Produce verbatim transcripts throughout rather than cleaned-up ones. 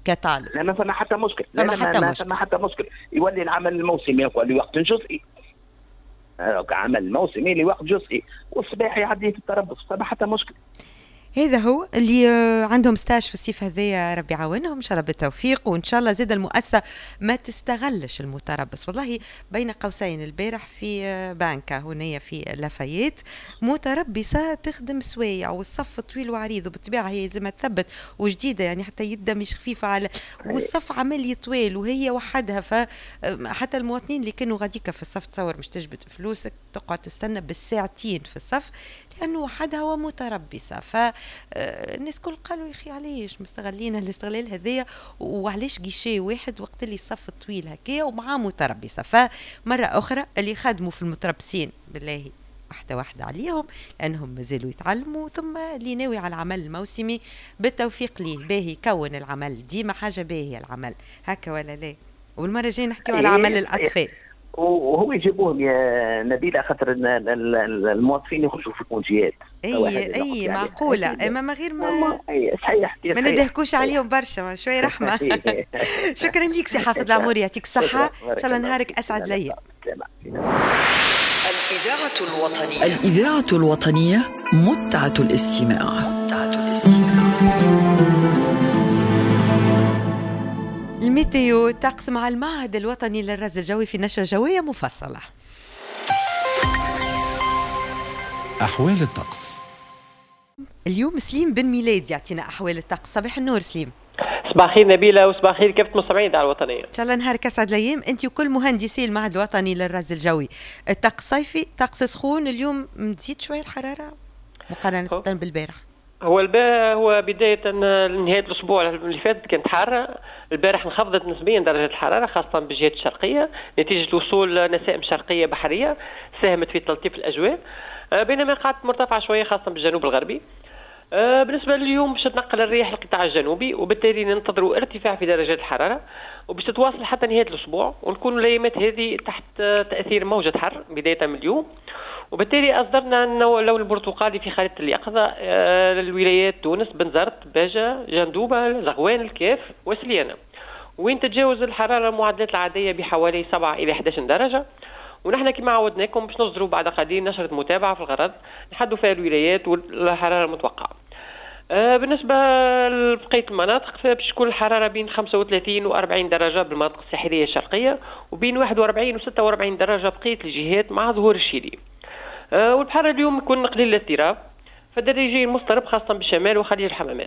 كطالب؟ لا ما فما حتى مشكل، لا ما حتى ما مشكل. فما حتى مشكل. يولي العمل الموسمي هو لوقت جزئي، عمل موسمي لوقت جزئي، والصباح يعدي في التربص، فما حتى مشكل. هذا هو اللي عندهم ستاج في الصيف هذايا، ربي يعاونهم ان شاء الله بالتوفيق، وان شاء الله زاد المؤسسه ما تستغلش المتربص. والله بين قوسين البارح في بانكا هنا في لافايت متربصه تخدم سوايع والصف طويل وعريض، وبالطبيعه هي لازم تثبت وجديده يعني حتى يدها مش خفيفه على، والصف عمل يطويل وهي وحدها، فحتى المواطنين اللي كانوا غاديكا في الصف تصور مش تجبد فلوسك تقعد تستنى بالساعتين في الصف لانه وحدها ومتربصه. ف الناس كل قالوا يا اخي علاش مستغلين الاستغلال هذايا، وعلاش جيشي واحد وقت اللي صف طويل هكايا ومعاه متربصه. فمره اخرى اللي يخدموا في المتربصين بالله واحده واحده عليهم لانهم مازالوا يتعلموا، ثم اللي ناوي على العمل الموسمي بالتوفيق ليه. باهي كون العمل ديما حاجه باهيه العمل هكا ولا لا؟ والمره الجايه نحكيو على عمل الاطفال وهو يجيبوهم يا نبيله خاطر الموظفين يخرجوا في الكونجيات. اي اي معقوله، اما ما غير ما اي صحيح ما ندهكوش عليهم برشا، شويه رحمه. شكرا ليك سي حافظ العموري، يعطيك الصحه، ان شاء الله نهارك اسعد ليا. الإذاعة الوطنية الإذاعة الوطنية متعة الاستماع متعة الاستماع. الميتيو طقس مع المعهد الوطني للرصد الجوي في نشرة جوية مفصلة. أحوال الطقس اليوم سليم بن ميلاد يعطينا أحوال الطقس. صباح النور سليم. صباح الخير نبيلة وصباح الخير كافة مستمعين الإذاعة الوطنية. إن شاء الله نهارك أسعد الأيام أنت وكل مهندسي المعهد الوطني للرصد الجوي. الطقس صيفي، طقس سخون، اليوم مزيد شوية الحرارة مقارنة بالبارح. هو البارح هو بداية نهاية الأسبوع اللي فات كانت حارة، البارح انخفضت نسبيا درجة الحرارة خاصة بالجهات الشرقية نتيجة وصول نسائم شرقية بحرية ساهمت في تلطيف الأجواء، بينما قعدت مرتفعة شوية خاصة بالجنوب الغربي. بالنسبة لليوم باش تنقل الرياح للقطاع الجنوبي، وبالتالي ننتظروا ارتفاع في درجات الحرارة وباش تتواصل حتى نهاية الأسبوع، ونكون الأيامات هذه تحت تأثير موجة حر بداية من اليوم، وبالتالي أصدرنا اللون البرتقالي في خريطة اليقظة للولايات تونس، بنزرت، باجة، جندوبة، زغوان، الكاف وسليانة، وين تتجاوز الحرارة المعدلات العادية بحوالي سبعة إلى أحد عشر درجة. ونحن كما عودناكم باش نصدروا بعد قليل نشرة متابعة في الغرض نحدوا فيها الولايات والحرارة المتوقعة. آه بالنسبة لبقية المناطق باش تكون الحرارة بين خمسة وثلاثين و أربعين درجة بالمناطق الساحلية الشرقية، وبين واحد وأربعين و ستة وأربعين درجة بقية الجهات مع ظهور الشيلي. آه والبحر اليوم يكون قليل الاضطراب فالدرجين مضطرب خاصة بالشمال وخليج الحمامات.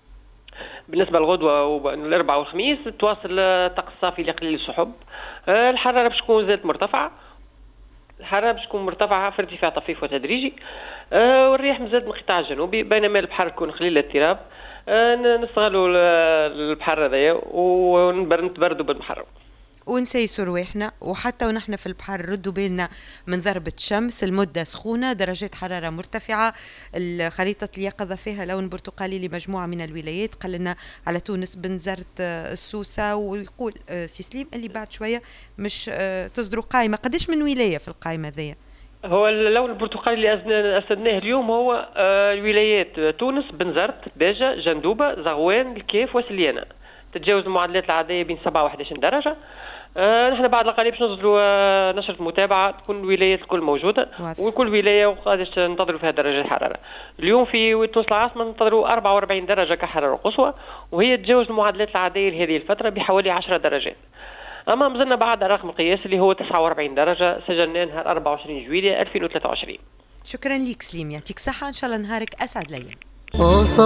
بالنسبة للغدوة والأربعاء والخميس تواصل الطقس صافي لقليل السحب. آه الحرارة باش تكون زادت مرتفعة، الحرارة باش تكون مرتفعة في ارتفاع طفيف وتدريجي، آه والرياح مزاد من القطاع الجنوبي، بينما البحر يكون قليل الاضطراب. آه نستغلوا البحر هذايا ونتبردوا بالبحر ونسيسوا رواحنا، وحتى ونحن في البحر ردوا بالنا من ضربة شمس، المدة سخونة، درجات حرارة مرتفعة. الخريطة اليقظة فيها لون برتقالي لمجموعة من الولايات، قالنا على تونس، بنزرت، السوسة، ويقول سي سليم اللي بعد شوية مش تصدروا قائمة. قديش من ولاية في القائمة ذي؟ هو اللون البرتقالي اللي أسدناه اليوم هو الولايات تونس، بنزرت، باجة، جندوبة، زغوان، الكاف وسليانة، تتجاوز المعدلات العادية بين سبعة وأحد عشر درجة. آه نحن بعد القليل باش ننزلوا آه نشرة متابعة تكون الولايات الكل موجودة، وكل ولاية وقادش ننتظروا فيها درجة الحرارة. اليوم في تونس العاصمة ننتظروا أربعة وأربعين درجة كحرارة قصوى، وهي تتجاوز المعدلات العادية لهذه الفترة بحوالي عشرة درجات. أما مازلنا بعد الرقم القياسي اللي هو تسعة وأربعين درجة سجلناه نهار أربعة وعشرين جويلية ألفين وثلاثة وعشرين. شكرا ليك سليم، يعطيك صحة، إن شاء الله نهارك أسعد ليا.